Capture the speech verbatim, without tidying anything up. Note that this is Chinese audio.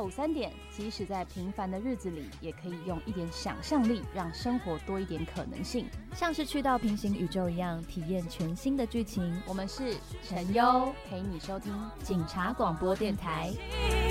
午三点，即使在平凡的日子里，也可以用一点想象力，让生活多一点可能性， 像是去到平行宇宙一样，体验全新的剧情。 我们是陈优，陪你收听警察广播电台。